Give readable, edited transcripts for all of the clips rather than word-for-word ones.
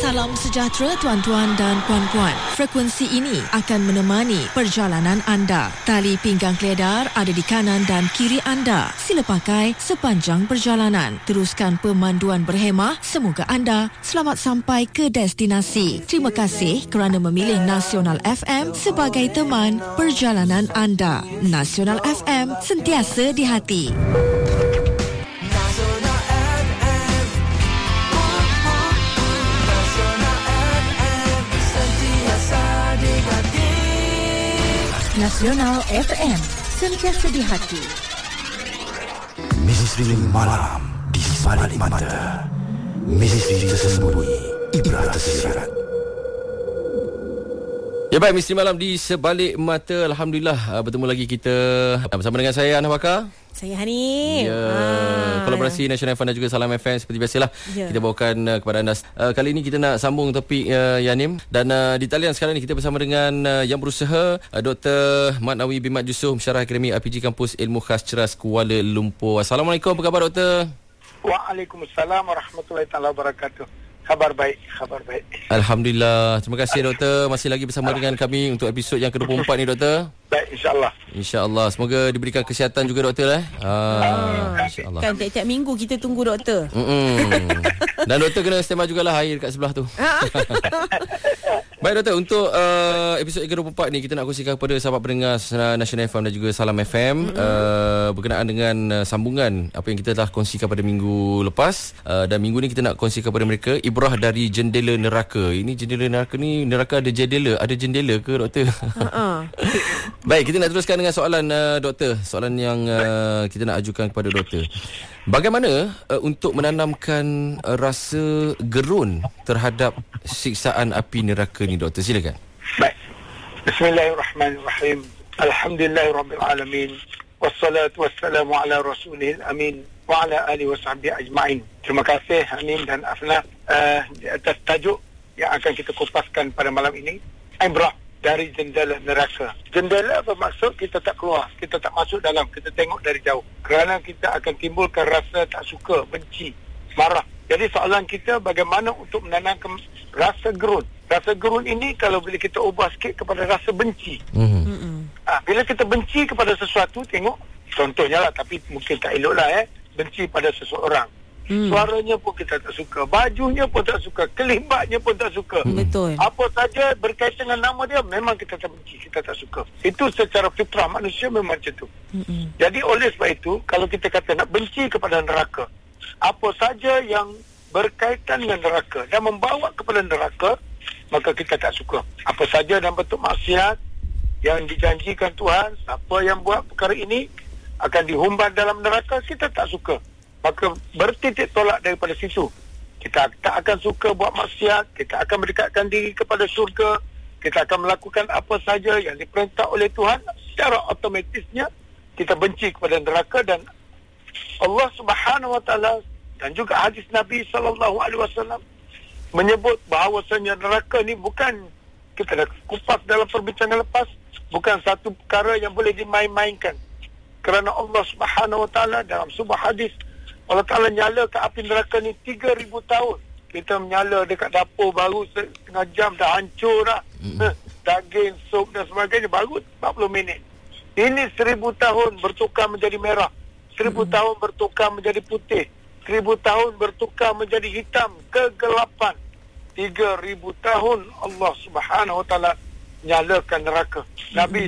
Salam sejahtera tuan-tuan dan puan-puan. Frekuensi ini akan menemani perjalanan anda. Tali pinggang keledar ada di kanan dan kiri anda. Sila pakai sepanjang perjalanan. Teruskan pemanduan berhemah. Semoga anda selamat sampai ke destinasi. Terima kasih kerana memilih Nasional FM sebagai teman perjalanan anda. Nasional FM, sentiasa di hati. Nasional FM, sentiasa di hati. Misteri malam di sebalik mata. Misteri tersembunyi, ibrah tersirat. Ya baik, misteri malam di sebalik mata. Alhamdulillah, bertemu lagi kita bersama dengan saya Anah Bakar. Saya Hanif. Ya, kolaborasi Nasional FM dan juga Salam FM seperti biasalah. Ya. Kita bawakan kepada anda. Kali ini kita nak sambung topik Yanim. Dan di talian sekarang ni kita bersama dengan yang berusaha, Dr. Mat Nawi bin Mat Yusof, Pensyarah Akademi RPG Kampus Ilmu Khas Ceras Kuala Lumpur. Assalamualaikum, apa khabar Doktor? Waalaikumsalam warahmatullahi taala wabarakatuh. Khabar baik. Alhamdulillah. Terima kasih Doktor, masih lagi bersama dengan kami untuk episod yang ke-24 ni Doktor. Baik, insya-Allah. InsyaAllah. Semoga diberikan kesihatan juga Doktor InsyaAllah. Kan tiap-tiap minggu kita tunggu Doktor. Dan Doktor kena standby jugalah air kat sebelah tu. Baik Doktor, untuk episod ke-24 ni kita nak kongsikan kepada sahabat pendengar Nasional FM dan juga Salam FM berkenaan dengan sambungan apa yang kita telah kongsikan pada minggu lepas. Dan minggu ni kita nak kongsikan kepada mereka ibrah dari jendela neraka. Ini jendela neraka ni, neraka ada jendela ke Doktor? Baik, kita nak teruskan dengan soalan Doktor. Soalan yang kita nak ajukan kepada Doktor. Bagaimana untuk menanamkan rasa gerun terhadap siksaan api neraka ni Doktor? Silakan. Baik. Bismillahirrahmanirrahim. Alhamdulillahirabbil alamin. Wassalatu wassalamu ala rasulihil amin wa ala alihi wasahbihi ajma'in. Terima kasih Hanim dan Afna di atas tajuk yang akan kita kupaskan pada malam ini. Ibrah dari jendela neraka. Jendela bermaksud kita tak keluar, kita tak masuk dalam, kita tengok dari jauh. Kerana kita akan timbulkan rasa tak suka, benci, marah. Jadi soalan kita bagaimana untuk menanamkan rasa gerun. Rasa gerun ini kalau bila kita ubah sikit kepada rasa benci. Bila kita benci kepada sesuatu, tengok contohnya lah, tapi mungkin tak elok lah benci pada seseorang. Suaranya pun kita tak suka, bajunya pun tak suka, kelibatnya pun tak suka. Betul. Apa saja berkaitan dengan nama dia memang kita tak benci, kita tak suka. Itu secara fitrah manusia memang macam tu. Jadi oleh sebab itu, kalau kita kata nak benci kepada neraka, apa saja yang berkaitan dengan neraka dan membawa kepada neraka, maka kita tak suka. Apa saja dalam bentuk maksiat yang dijanjikan Tuhan, siapa yang buat perkara ini akan dihumban dalam neraka, kita tak suka. Maka bertitik tolak daripada situ. Kita tak akan suka buat maksiat, kita akan mendekatkan diri kepada syurga, kita akan melakukan apa saja yang diperintah oleh Tuhan, secara otomatisnya kita benci kepada neraka. Dan Allah Subhanahu Wa Taala dan juga hadis Nabi SAW menyebut bahawasanya neraka ni bukan, kita dah kupas dalam perbincangan lepas, bukan satu perkara yang boleh dimain-mainkan. Kerana Allah Subhanahu Wa Taala dalam sebuah hadis, Allah Ta'ala nyala ke api neraka ni 3,000 tahun. Kita menyala dekat dapur baru setengah jam dah hancur dah. Daging, sup dan sebagainya baru 40 minit. Ini 1,000 tahun bertukar menjadi merah. 1,000 tahun bertukar menjadi putih. 1,000 tahun bertukar menjadi hitam, kegelapan. 3,000 tahun Allah Subhanahu Wa Ta'ala nyalakan neraka. Nabi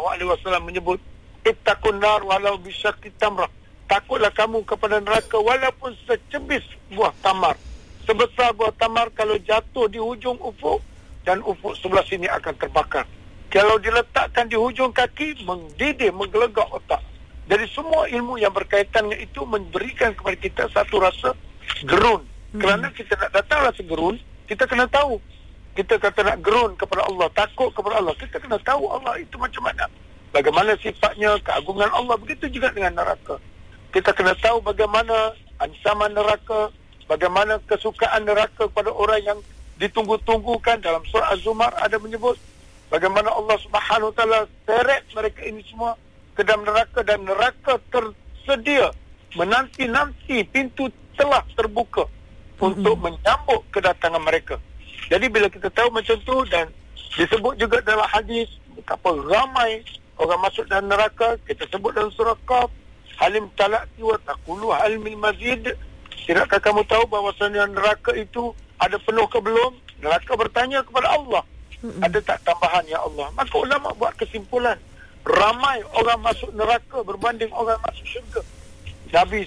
SAW menyebut, ittaqun nar walau bisyaqi tamrah. Takutlah kamu kepada neraka walaupun secebis buah tamar. Sebesar buah tamar kalau jatuh di hujung ufuk, dan ufuk sebelah sini akan terbakar. Kalau diletakkan di hujung kaki, mendidih, menggelegak otak. Jadi semua ilmu yang berkaitan dengan itu memberikan kepada kita satu rasa gerun. Kerana kita nak datang rasa gerun, kita kena tahu. Kita kata nak gerun kepada Allah, takut kepada Allah, kita kena tahu Allah itu macam mana. Bagaimana sifatnya, keagungan Allah. Begitu juga dengan neraka. Kita kena tahu bagaimana ancaman neraka, bagaimana kesukaan neraka kepada orang yang ditunggu-tunggukan. Dalam surah Az-Zumar ada menyebut bagaimana Allah Subhanahu Wa Taala seret mereka ini semua ke dalam neraka, dan neraka tersedia menanti-nanti, pintu telah terbuka untuk menyambut kedatangan mereka. Jadi bila kita tahu macam tu, dan disebut juga dalam hadis betapa ramai orang masuk dalam neraka, kita sebut dalam surah Qaf, halim talati wa taqulu hal min mazid. Tidakkah kamu tahu bahawasanya neraka itu ada penuh ke belum? Neraka bertanya kepada Allah, ada tak tambahan ya Allah? Maka ulama buat kesimpulan, ramai orang masuk neraka berbanding orang masuk syurga. Nabi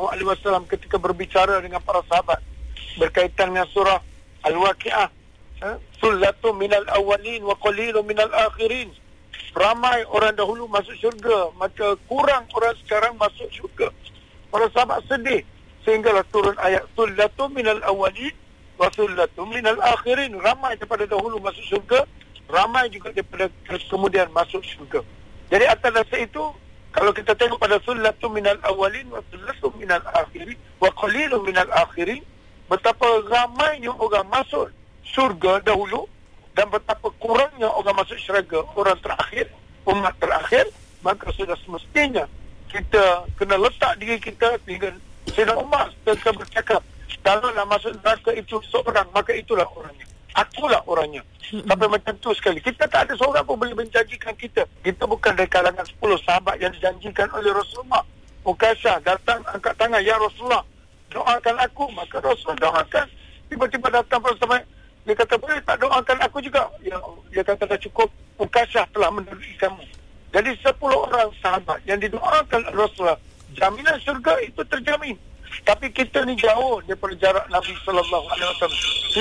SAW ketika berbicara dengan para sahabat berkaitan dengan surah Al-Waqi'ah, Sullatun minal awalin wa qalilun minal akhirin. Ramai orang dahulu masuk syurga, maka kurang orang sekarang masuk syurga. Para sahabat sedih, sehinggalah turun ayat Sullatun minal awalin wa sullatun minal akhirin. Ramai daripada dahulu masuk syurga, ramai juga daripada kemudian masuk syurga. Jadi atas dasar itu, kalau kita tengok pada sullatun minal awalin wa sullatun minal akhirin wa qalilun minal akhirin, betapa ramainya orang masuk syurga dahulu dan betapa kurangnya orang masuk syurga, orang terakhir, umat terakhir. Maka sudah semestinya kita kena letak diri kita sehingga Sayyidina Umar tetap bercakap, kalaulah masuk neraka itu seorang, maka itulah orangnya, akulah orangnya. Sampai macam tu sekali. Kita tak ada seorang pun boleh menjanjikan kita. Kita bukan dari kalangan 10 sahabat yang dijanjikan oleh Rasulullah. Ukasyah datang angkat tangan, ya Rasulullah, doakan aku. Maka Rasulullah doakan. Tiba-tiba datang pada sahabat, dia kata, boleh tak doakan aku juga? Dia kata, dah cukup, Ukasyah telah menerusi kamu. Jadi 10 orang sahabat yang didoakan Rasulullah, jaminan syurga itu terjamin. Tapi kita ni jauh daripada jarak Nabi SAW,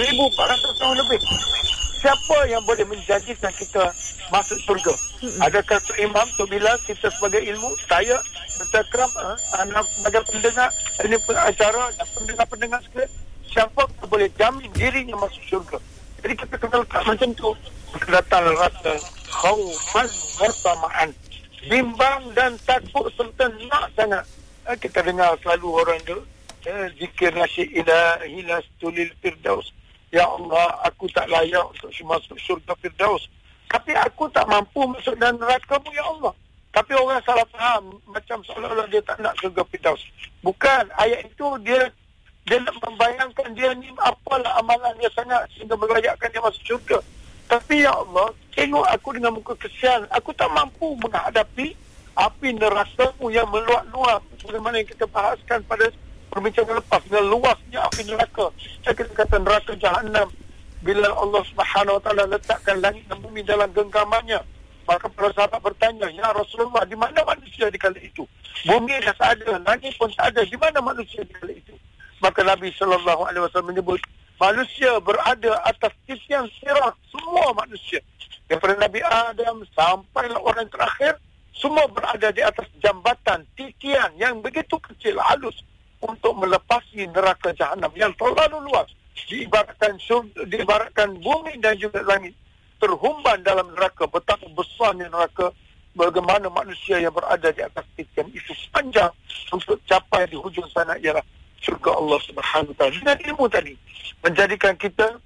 1400 tahun lebih. Siapa yang boleh menjanjikan kita masuk syurga? Adakah Tok Imam, Tok Bilal, kita sebagai ilmu, saya, bercakap, anak sebagai pendengar, ini pengacara dan pendengar-pendengar sekalian, siapa boleh jamin dirinya masuk syurga? Jadi kita kena letak macam tu. Datang rasa khaufan wa tama'an, bimbang dan takut serta nak sangat. Kita dengar selalu orang tu zikir nasyid ilahi lastulil firdaus, ya Allah, aku tak layak untuk masuk syurga firdaus, tapi aku tak mampu masuk dalam neraka-Mu ya Allah. Tapi orang salah faham, macam seolah-olah dia tak nak syurga firdaus. Bukan, ayat itu dia nak membayangkan dia ni apalah amalannya sangat sehingga melayakkan dia masuk syurga. Tapi ya Allah, tengok aku dengan muka kesian, aku tak mampu menghadapi api neraka-Mu yang meluap-luap, sebagaimana yang kita bahaskan pada perbincangan lepas, dengan luasnya api neraka. Kita kata neraka Jahannam, bila Allah Subhanahu Wa Taala letakkan langit dan bumi dalam genggamannya, maka para sahabat bertanya, ya Rasulullah, di mana manusia di kala itu? Bumi dah tak ada, langit pun tak ada, di mana manusia di kala itu? Maka Nabi SAW menyebut, manusia berada atas titian sirat, semua manusia, daripada Nabi Adam sampailah orang terakhir, semua berada di atas jambatan, titian yang begitu kecil, halus, untuk melepasi neraka Jahannam yang terlalu luas. Diibaratkan bumi dan juga langit terhumban dalam neraka. Betapa besarnya neraka, bagaimana manusia yang berada di atas titian itu panjang untuk capai di hujung sana ialah syurga Allah Subhanahu Wa Taala. Dengan ilmu tadi menjadikan kita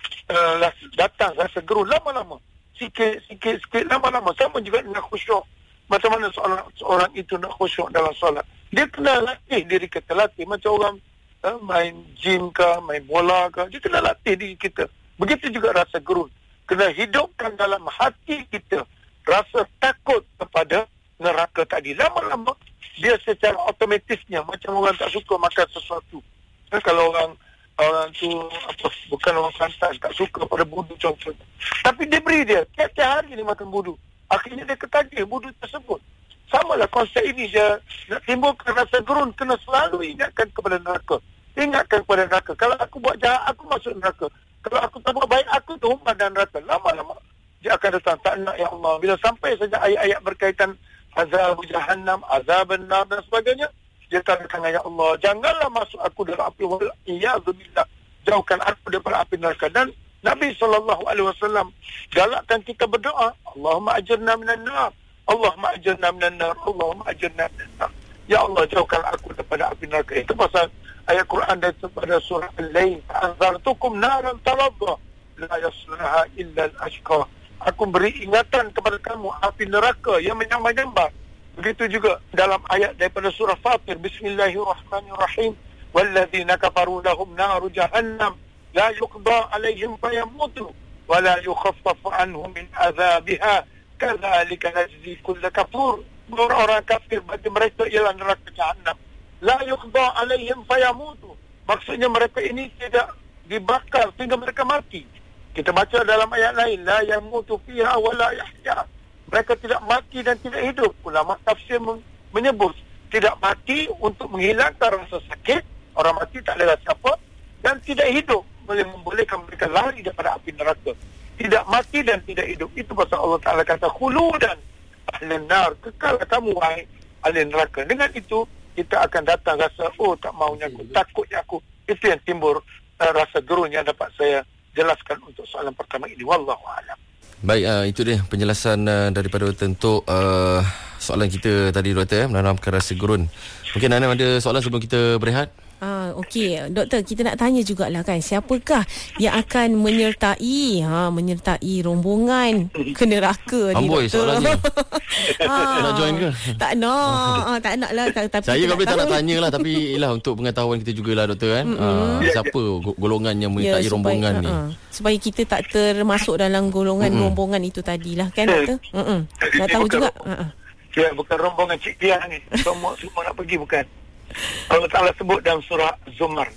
datang rasa gerun lama-lama, sikit lama-lama, sama juga dengan khusyuk. Macam mana seorang itu nak khusyuk dalam solat? Dia kena latih diri kita, latih macam orang main gym ke, main bola ke, dia kena latih diri kita. Begitu juga rasa gerun, kena hidupkan dalam hati kita rasa takut kepada neraka tadi. Lama-lama dia secara otomatisnya, macam orang tak suka makan sesuatu. Kalau orang tu bukan orang Kelantan, tak suka pada budu contohnya, tapi dia beri dia tiap-tiap hari dia makan budu, akhirnya dia ketagih budu tersebut. Samalah konsep ini, dia nak timbulkan rasa gerun, kena selalu ingatkan kepada neraka. Ingatkan kepada neraka. Kalau aku buat jahat, aku masuk neraka. Kalau aku tak buat baik, aku terhumban dalam neraka. Lama-lama dia akan datang, tak nak ya Allah. Bila sampai saja ayat-ayat berkaitan azab jahannam, azab nar dan sebagainya, dia katakan, ya Allah, janganlah masuk aku dalam api, iyadzubillah, jauhkan aku daripada api neraka. Dan Nabi SAW galakkan kita berdoa, Allahumma ajirna minan nar, Allahumma ajirna minan nar, Allahumma ajirna minan nar. Ya Allah, jauhkan aku daripada api neraka. Itu pasal ayat Quran daripada surah Al-Lail, anzartukum naran talazza la yaslaha illa al-ashqa. Aku beri ingatan kepada kamu api neraka yang menyambar-nyambar. Begitu juga dalam ayat daripada surah Fatir, bismillahirrahmanirrahim, walladzina kafaru lahum naru jahannam la yuqda alaihim fayamutu wa la yukhaffafu anhum min azabiha kadzalika najzi kull kafur. Orang kafir bagi mereka ialah neraka Jahannam. La yuqda alaihim fayamutu. Maksudnya mereka ini tidak dibakar sehingga mereka mati. Kita baca dalam ayat lain, la yamutu fiha wa la yahya. Mereka tidak mati dan tidak hidup. Ulama tafsir menyebut tidak mati untuk menghilangkan rasa sakit, orang mati tak ada rasa apa, dan tidak hidup boleh membolehkan mereka lari daripada api neraka. Tidak mati dan tidak hidup. Itu pasal Allah Ta'ala kata khuludan ahli nar, kekal kamu wahai ahli neraka. Dengan itu kita akan datang rasa tak maunya aku, takutnya aku. Itu yang timbul rasa gerun yang dapat saya jelaskan untuk soalan pertama ini. Wallahu a'lam. Baik, itu dia penjelasan daripada Doktor untuk soalan kita tadi, Doktor, menanamkan rasa gerun. Mungkin Anda ada soalan sebelum kita berehat? Okey, Doktor, kita nak tanya jugalah kan, siapakah yang akan menyertai rombongan ke neraka ni, Amboi, Doktor? soalannya. Nak join ke? Tak nak lah. Tapi saya kalau boleh tak nak tanya lah, tapi ialah untuk pengetahuan kita jugalah, Doktor, kan. Siapa golongan yang menyertai rombongan ni, supaya kita tak termasuk dalam golongan rombongan itu tadilah, kan, Doktor? Nak tahu juga. Ya, bukan rombongan Cik Tia ni. Semua nak pergi, bukan. Allah Ta'ala sebut dalam surah Zumar.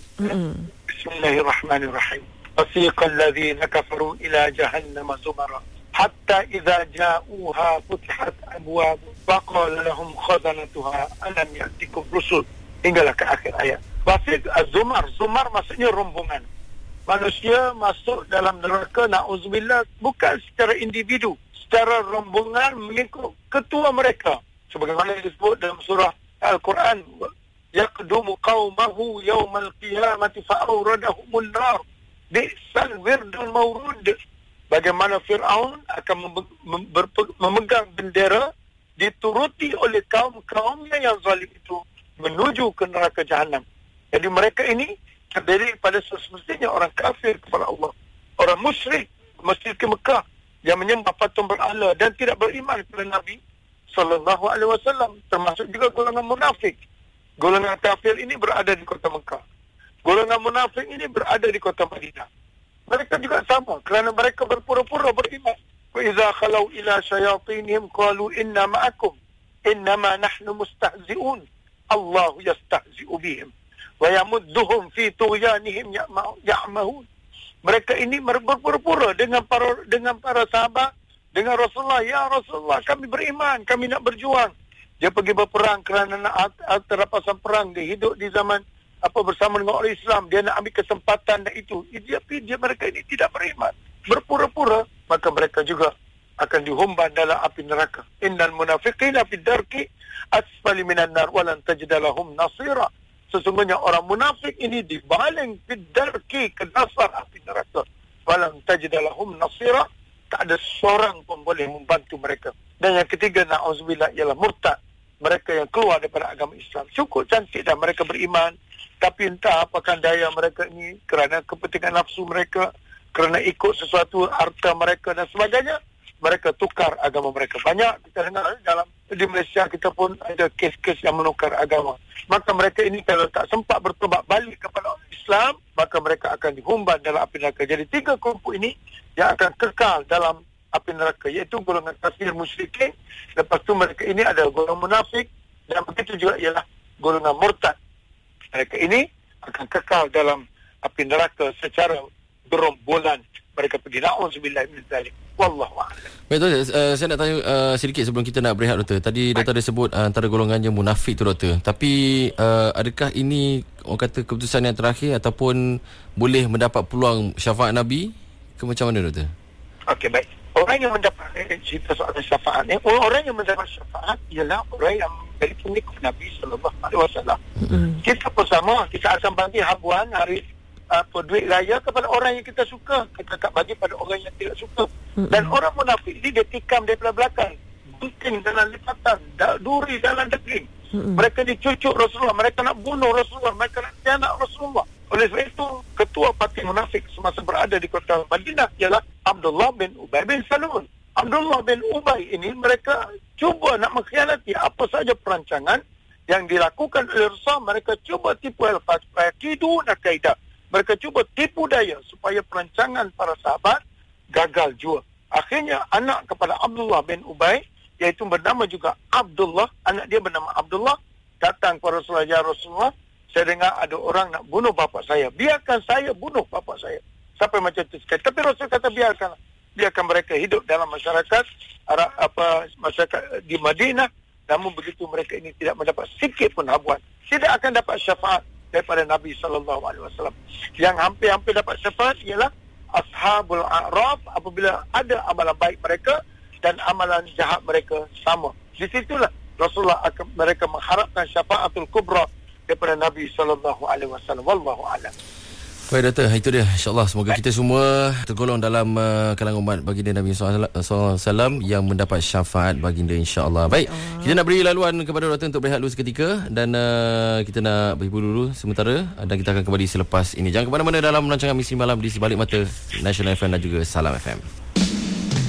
Bismillahirrahmanirrahim. Fasiqal ladzina kafaru ila jahannam zumara hatta idza ja'uha futihat abwab faqala lahum khazanatuha alam ya'tikum rusul. Hinggalah ke akhir ayat. Fasiq az-zumar, zumar maksudnya rombongan. Manusia masuk dalam neraka, na'udzubillah, bukan secara individu, secara rombongan mengikut ketua mereka. Sebagaimana disebut dalam surah Al-Quran, yaqdumu qaumahu yawmal qiyamati fa'awradahumun nar bi'sal wirdul mawrud. Bagaimana Fir'aun akan memegang bendera dituruti oleh kaum-kaumnya yang zalim itu menuju ke neraka Jahannam. Jadi mereka ini terdiri pada semestinya orang kafir kepada Allah, orang musyrik ke Mekah yang menyembah patung berhala dan tidak beriman kepada Nabi sallallahu alaihi wasallam, termasuk juga golongan munafik. Golongan kafir ini berada di kota Mekah. Golongan munafik ini berada di kota Madinah. Mereka juga sama kerana mereka berpura-pura beriman. Wa idza khalau ila syayatinihim qalu inna ma'akum innama nahnu mustahzi'un. Allahu yastahzi'u bihim wa yamudduhum fi tughyanihim ya'mahun. Mereka ini berpura-pura dengan para sahabat, dengan Rasulullah. Ya Rasulullah, kami beriman, kami nak berjuang. Dia pergi berperang kerana nak terapasan perang. Dia hidup di zaman bersama dengan orang Islam. Dia nak ambil kesempatan itu. Mereka ini tidak beriman, berpura-pura. Maka mereka juga akan dihumban dalam api neraka. Innal munafiqina fid darki asfali minan nar wa lan tajida lahum nasira. Sesungguhnya orang munafik ini dibaling fid darki, ke dasar api neraka. Wa lan tajida lahum nasira. Tak ada seorang pun boleh membantu mereka. Dan yang ketiga, na'udzubillah, ialah murtad. Mereka yang keluar daripada agama Islam. Cukup cantik dah mereka beriman, tapi entah apakah daya mereka ini kerana kepentingan nafsu mereka, kerana ikut sesuatu harta mereka dan sebagainya, mereka tukar agama mereka. Banyak kita dengar di Malaysia kita pun ada kes-kes yang menukar agama. Maka mereka ini kalau tak sempat bertobat balik kepada Islam, maka mereka akan dihumban dalam api neraka. Jadi 3 kelompok ini yang akan kekal dalam api neraka, iaitu golongan kafir musyrikin. Lepas tu mereka ini ada golongan munafik, dan begitu juga ialah golongan murtad. Mereka ini akan kekal dalam api neraka secara gerombolan. Mereka pergi, na'udzubillah min dzalik. Wallahu a'lam. Baik, Doktor, saya nak tanya sedikit sebelum kita nak berehat, Doktor. Tadi Doktor ada sebut antara golongannya munafik tu, Doktor. Tapi adakah ini orang kata keputusan yang terakhir ataupun boleh mendapat peluang syafaat Nabi ke macam mana, Doktor? Okey, baik. Orang yang mendapat cerita soal syafaat ni, orang yang mendapat syafaat ialah orang yang dari pengikut Nabi sallallahu alaihi wasallam. Kita bersama, kita akan bagi habuan hari duit raya kepada orang yang kita suka. Kita tak bagi pada orang yang tidak suka. Dan orang munafik ni dia tikam daripada belakang, gunting dalam lipatan, duri dalam daging. Mereka dicucuk Rasulullah, mereka nak bunuh Rasulullah, mereka nak khianat Rasulullah. Oleh sebab itu, ketua parti munafik semasa berada di kota Madinah ialah Abdullah bin Ubay bin Salul. Abdullah bin Ubay ini mereka cuba nak mengkhianati apa saja perancangan yang dilakukan oleh Rasul. Mereka cuba tipu al-fakidu na kaidah. mereka cuba tipu daya supaya perancangan para sahabat gagal jua. Akhirnya anak kepada Abdullah bin Ubay, iaitu bernama juga Abdullah, anak dia bernama Abdullah, datang kepada Rasulullah, ya Rasulullah, saya dengar ada orang nak bunuh bapa saya. Biarkan saya bunuh bapa saya. Sampai macam itu sekali. Tapi Rasul kata biarkan mereka hidup dalam masyarakat masyarakat di Madinah. Namun begitu mereka ini tidak mendapat sikit pun habuan. Tidak akan dapat syafaat daripada Nabi SAW. Yang hampir-hampir dapat syafaat ialah Ashabul A'raf apabila ada amalan baik mereka dan amalan jahat mereka sama. Di situlah Rasulullah mereka mengharapkan syafaatul kubra daripada Nabi SAW. Wallahu a'lam. Baik Doktor, itu dia, insyaAllah semoga kita semua tergolong dalam kalangan umat baginda Nabi SAW yang mendapat syafaat baginda, insyaAllah. Baik, kita nak beri laluan kepada Doktor untuk berehat dulu seketika. Dan kita nak berhibur dulu sementara. Dan kita akan kembali selepas ini. Jangan ke mana-mana dalam rancangan Misteri Malam di Sebalik Mata National FM dan juga Salam FM.